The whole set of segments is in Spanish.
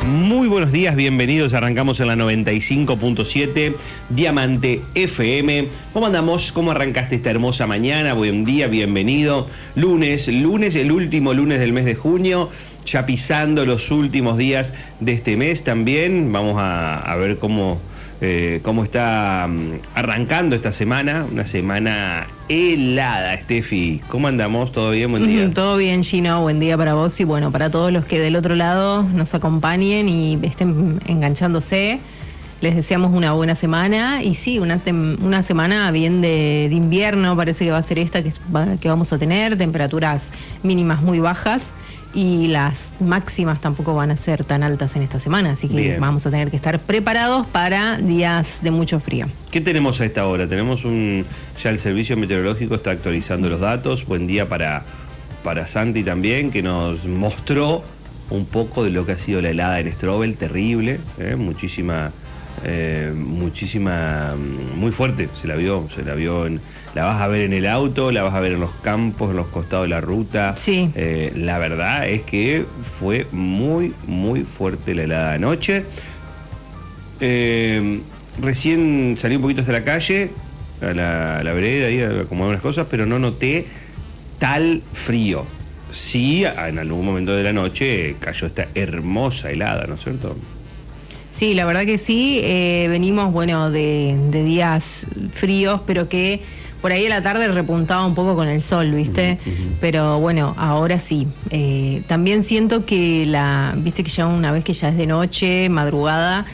Muy buenos días, bienvenidos. Arrancamos en la 95.7 Diamante FM. ¿Cómo andamos? ¿Cómo arrancaste esta hermosa mañana? Buen día, bienvenido. Lunes, el último lunes del mes de junio, ya pisando los últimos días de este mes también. Vamos a ver cómo está arrancando esta semana, una semana helada. Steffi, ¿cómo andamos? ¿Todo bien? Buen día. Todo bien, Gino, buen día para vos y bueno, para todos los que del otro lado nos acompañen y estén enganchándose. Les deseamos una buena semana y sí, una semana bien de invierno, parece que va a ser esta que vamos a tener, temperaturas mínimas muy bajas. Y las máximas tampoco van a ser tan altas en esta semana, así que bien, vamos a tener que estar preparados para días de mucho frío. ¿Qué tenemos a esta hora? Ya el servicio meteorológico está actualizando los datos. Buen día para Santi también, que nos mostró un poco de lo que ha sido la helada en Strobel, terrible, muy fuerte, se la vio la vas a ver en el auto, la vas a ver en los campos, en los costados de la ruta. Sí. La verdad es que fue muy, muy fuerte la helada anoche. Recién salí un poquito hasta la calle, a la vereda, ahí a acomodar unas cosas, pero no noté tal frío. Sí, en algún momento de la noche cayó esta hermosa helada, ¿no es cierto? Sí, la verdad que sí, venimos, de días fríos, pero que por ahí a la tarde repuntaba un poco con el sol, ¿viste? Pero bueno, ahora sí. También siento que viste que ya una vez que ya es de noche, madrugada,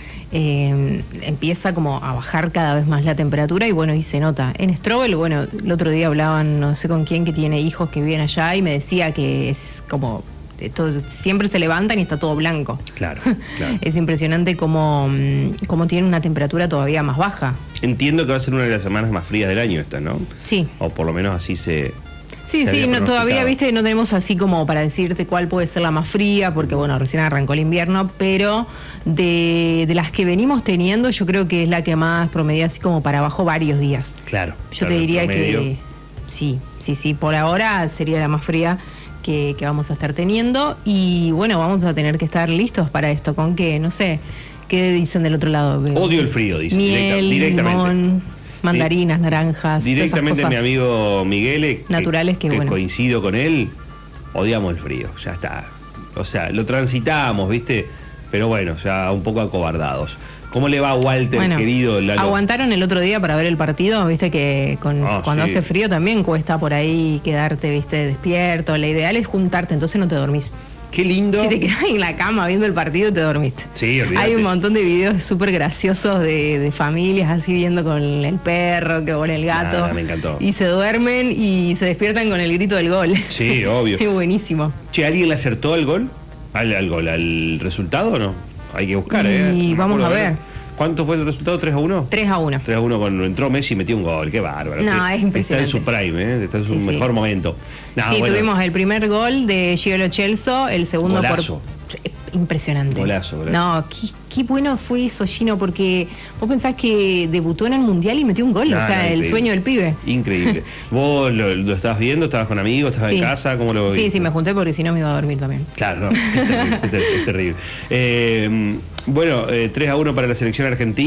empieza como a bajar cada vez más la temperatura y se nota. En Strobel, el otro día hablaban, no sé con quién, que tiene hijos que viven allá y me decía que es como... siempre se levantan y está todo blanco. Claro. Es impresionante cómo tiene una temperatura todavía más baja. Entiendo que va a ser una de las semanas más frías del año esta, ¿no? Sí. O por lo menos así se... Sí, todavía, viste, no tenemos así como para decirte cuál puede ser la más fría, porque recién arrancó el invierno, pero de las que venimos teniendo, yo creo que es la que más promedia así como para abajo varios días. Claro. Yo te diría que sí, por ahora sería la más fría que vamos a estar teniendo y vamos a tener que estar listos para esto, con que, no sé, ¿qué dicen del otro lado? Odio el frío, dicen. Miel, directamente. limón, mandarinas, naranjas. Directamente mi amigo Miguel, naturales que coincido con él, odiamos el frío, ya está. O sea, lo transitamos, ¿viste? Pero ya un poco acobardados. ¿Cómo le va a Walter, querido Lalo? Aguantaron el otro día para ver el partido, viste que cuando hace frío también cuesta por ahí quedarte, viste, despierto. La ideal es juntarte, entonces no te dormís. Qué lindo. Si te quedás en la cama viendo el partido, te dormiste. Sí, olvídate. Hay un montón de videos súper graciosos de familias así viendo con el perro, que con el gato. Me encantó. Y se duermen y se despiertan con el grito del gol. Sí, obvio. Es buenísimo. Che, ¿alguien le acertó al gol? ¿Al resultado o no? Hay que buscar, y vamos a ver. ¿Cuánto fue el resultado? ¿3-1? 3-1. 3-1 cuando entró Messi y metió un gol. Qué bárbaro. No, es impresionante. Está en su prime, está en su mejor momento. Tuvimos el primer gol de Gio Lo Celso, el segundo golazo. Impresionante. Golazo. No, qué bueno fue eso, Gino, porque vos pensás que debutó en el Mundial y metió un gol, el sueño del pibe. Increíble. ¿Vos lo estabas viendo? ¿Estabas con amigos? ¿Estabas en casa? ¿Cómo lo viste? Sí, me junté porque si no me iba a dormir también. Claro, no, es terrible. 3-1 para la selección argentina.